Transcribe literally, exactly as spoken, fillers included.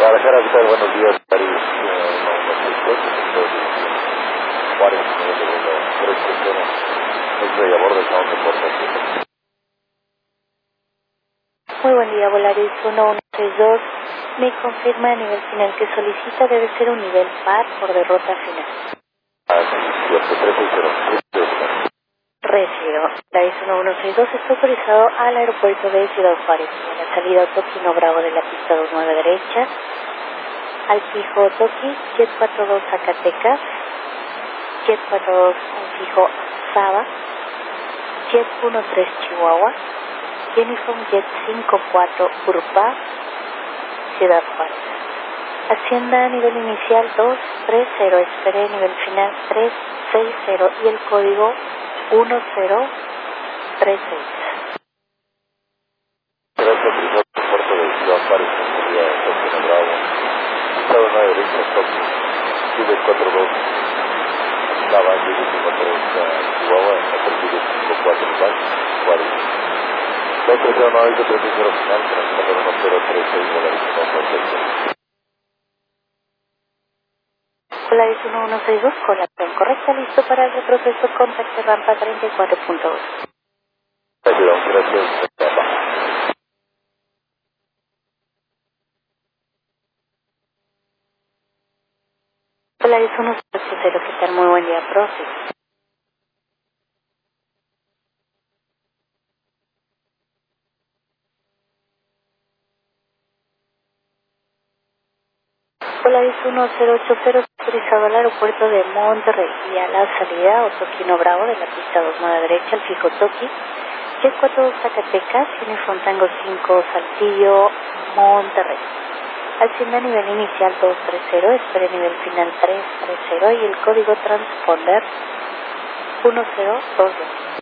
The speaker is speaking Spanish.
Guadalajara, ¿qué tal? Buenos días, París. Juárez, tres personas. Estoy a bordo, estamos de puerta. Muy buen día, Volaris uno uno seis dos. Me confirma a nivel final que solicita debe ser un nivel par por derrota final. Ah, sí, cierto, tres seis cero. Recibido. Volaris uno uno seis dos está autorizado al aeropuerto de Ciudad Juárez. En la salida Toquino Bravo de la pista dos nueve derecha. Al fijo Toki, Jet cuatro dos Zacatecas. Jet cuatro dos al fijo Saba. Jet uno tres Chihuahua. Uniform Jet cinco cuatro Urpa, Ciudad Juárez. Ascienda a nivel inicial dos tres cero, espere nivel final tres seis cero y el código uno cero tres seis. Gracias, autorizado al puerto de Ciudad Juárez, en salida Toquino Bravo. Estado nueve derecha, Tokio. Jet cuatro dos Saba, Jet cinco cuatro Chihuahua, en la salida cinco cuatro Juárez. dos tres cero nueve tres cero final, con el número uno cero tres seis Volaris. Volaris uno uno seis dos, colación correcta, listo para el retroceso, contacte rampa treinta y cuatro punto dos. Gracias, gracias. Volaris uno cero cero, ¿qué tal? Muy buen día, profe. Volaris uno cero ocho cero, autorizado al aeropuerto de Monterrey y a la salida Toquino Bravo de la pista dos nueve derecha al fijo Toki. Jet cuatro dos Zacatecas, Uniform Tango cinco Saltillo, Monterrey. Ascienda a nivel inicial dos tres cero, espere nivel final tres tres cero y el código transponder uno cero dos dos.